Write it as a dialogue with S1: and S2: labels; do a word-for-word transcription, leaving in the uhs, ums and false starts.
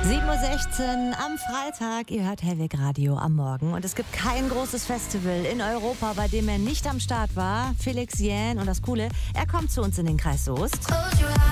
S1: sieben Uhr sechzehn am Freitag. Ihr hört Hellweg Radio am Morgen. Und es gibt kein großes Festival in Europa, bei dem er nicht am Start war. Felix Jähn. Und das Coole, er kommt zu uns in den Kreis Soest.